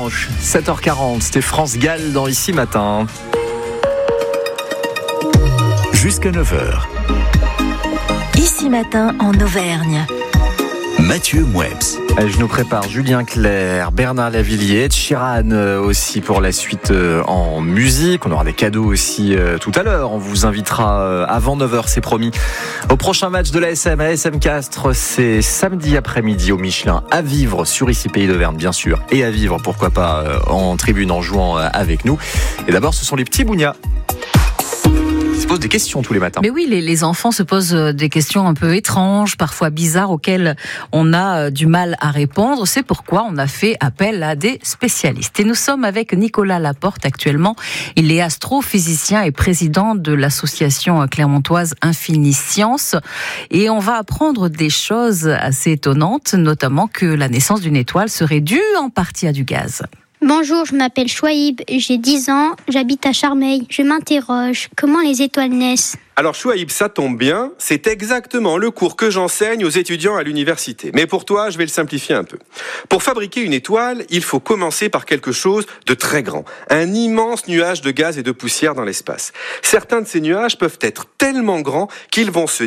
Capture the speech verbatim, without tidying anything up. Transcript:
dimanche, sept heures quarante, c'était France Gall dans Ici Matin. Jusqu'à neuf heures. Ici Matin en Auvergne. Mathieu Mouebs. Je nous prépare Julien Clerc, Bernard Lavilliers, Ed Sheeran aussi pour la suite en musique. On aura des cadeaux aussi tout à l'heure. On vous invitera avant neuf heures, c'est promis, au prochain match de l'A S M à A S M Castres. C'est samedi après-midi au Michelin, à vivre sur Ici Pays d'Auvergne bien sûr, et à vivre pourquoi pas en tribune en jouant avec nous. Et d'abord ce sont les petits bougnats. Ils se posent des questions tous les matins. Mais oui, les, les enfants se posent des questions un peu étranges, parfois bizarres, auxquelles on a du mal à répondre. C'est pourquoi on a fait appel à des spécialistes. Et nous sommes avec Nicolas Laporte actuellement. Il est astrophysicien et président de l'association clermontoise Infiniscience. Et on va apprendre des choses assez étonnantes, notamment que la naissance d'une étoile serait due en partie à du gaz. Bonjour, je m'appelle Chouaïb, j'ai dix ans, j'habite à Charmeil. Je m'interroge, comment les étoiles naissent ? Alors Chouaïb, ça tombe bien, c'est exactement le cours que j'enseigne aux étudiants à l'université. Mais pour toi, je vais le simplifier un peu. Pour fabriquer une étoile, il faut commencer par quelque chose de très grand. Un immense nuage de gaz et de poussière dans l'espace. Certains de ces nuages peuvent être tellement grands qu'ils vont se